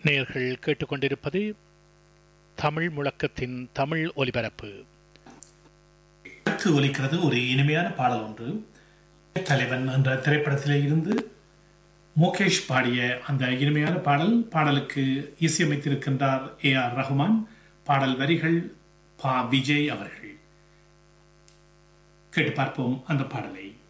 நேயர்கள் கேட்டுக்கொண்டிருப்பது தமிழ் முழக்கத்தின் தமிழ் ஒலிபரப்பு. ஒலிக்கிறது ஒரு இனிமையான பாடல் ஒன்று. தலைவன் என்ற திரைப்படத்திலே இருந்து முகேஷ் பாடிய அந்த இனிமையான பாடலுக்கு இசையமைத்திருக்கின்றார் ஏ.ஆர். ரஹ்மான். பாடல் வரிகள் பா. விஜய் அவர்கள். கேட்டு பார்ப்போம் அந்த பாடலை.